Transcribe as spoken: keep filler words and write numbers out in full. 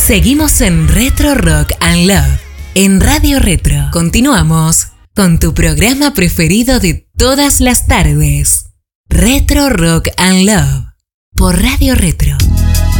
Seguimos en Retro Rock and Love, en Radio Retro. Continuamos con tu programa preferido de todas las tardes. Retro Rock and Love, por Radio Retro.